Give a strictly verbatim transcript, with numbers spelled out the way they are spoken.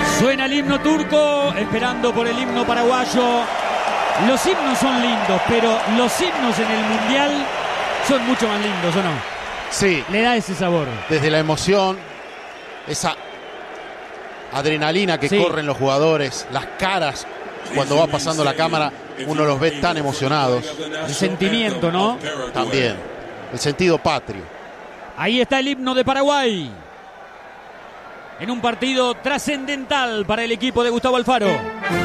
Suena el himno turco, esperando por el himno paraguayo. Los himnos son lindos, pero los himnos en el Mundial son mucho más lindos, ¿o no? Sí. Le da ese sabor. Desde la emoción, esa adrenalina que Sí. corren los jugadores, las caras cuando va pasando la cámara, uno los ve tan emocionados. El sentimiento, ¿no? También, el sentido patrio. Ahí está el himno de Paraguay. En un partido trascendental para el equipo de Gustavo Alfaro.